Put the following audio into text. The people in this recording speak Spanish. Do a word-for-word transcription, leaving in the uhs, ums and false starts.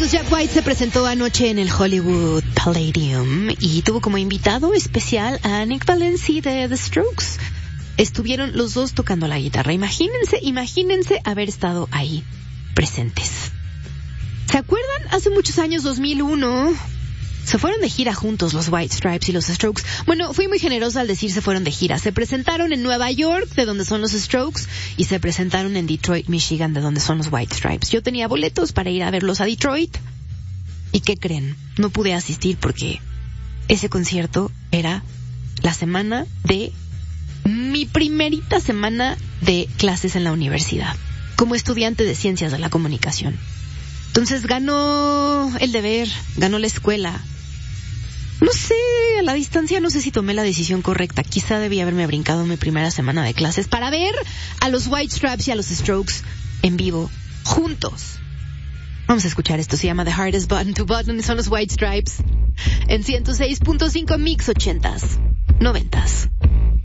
Pues Jack White se presentó anoche en el Hollywood Palladium y tuvo como invitado especial a Nick Valencia de The Strokes. Estuvieron los dos tocando la guitarra. Imagínense, imagínense haber estado ahí presentes. ¿Se acuerdan? Hace muchos años, dos mil uno, se fueron de gira juntos los White Stripes y los Strokes. Bueno, fui muy generosa al decir se fueron de gira. Se presentaron en Nueva York, de donde son los Strokes, y se presentaron en Detroit, Michigan, de donde son los White Stripes. Yo tenía boletos para ir a verlos a Detroit. ¿Y qué creen? No pude asistir porque ese concierto era la semana de mi primerita semana de clases en la universidad, como estudiante de Ciencias de la Comunicación. Entonces ganó el deber, ganó la escuela. No sé, a la distancia no sé si tomé la decisión correcta. Quizá debía haberme brincado mi primera semana de clases para ver a los White Stripes y a los Strokes en vivo, juntos. Vamos a escuchar esto, se llama The Hardest Button to Button, son los White Stripes. En ciento seis punto cinco Mix ochentas, noventas.